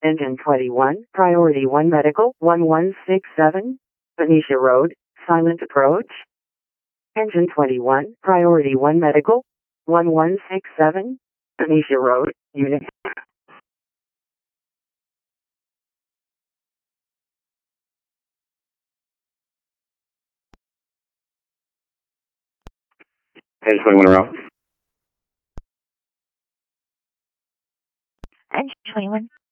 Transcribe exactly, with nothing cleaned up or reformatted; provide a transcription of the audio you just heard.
Engine twenty-one, Priority one Medical, one one six seven, Benicia Road, silent approach. Engine twenty-one, Priority one Medical, one one six seven, Benicia Road, unit. Engine twenty-one around. Engine twenty-one.